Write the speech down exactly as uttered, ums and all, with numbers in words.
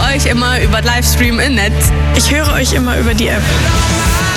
euch immer über Livestream im Netz. Ich höre euch immer über die App.